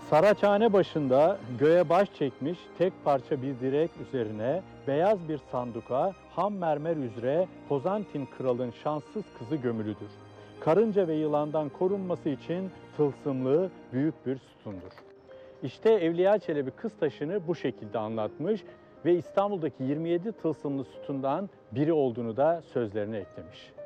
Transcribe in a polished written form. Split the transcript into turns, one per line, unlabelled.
Saraçhane başında göğe baş çekmiş tek parça bir direk üzerine beyaz bir sanduka ham mermer üzere Pozantin kralın şanssız kızı gömülüdür. Karınca ve yılandan korunması için tılsımlı büyük bir sütundur. İşte Evliya Çelebi kız taşını bu şekilde anlatmış ve İstanbul'daki 27 tılsımlı sütundan biri olduğunu da sözlerine eklemiş.